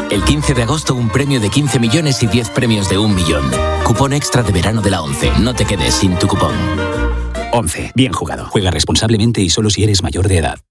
El 15 de agosto un premio de 15 millones y 10 premios de 1 millón. Cupón extra de verano de la 11. No te quedes sin tu cupón. 11. Bien jugado. Juega responsablemente y solo si eres mayor de edad.